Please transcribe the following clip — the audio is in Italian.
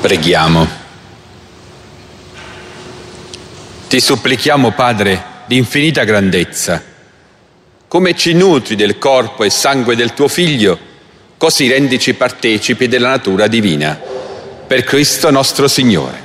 Preghiamo. Ti supplichiamo, Padre, di infinita grandezza, come ci nutri del corpo e sangue del tuo Figlio, così rendici partecipi della natura divina. Per Cristo nostro Signore.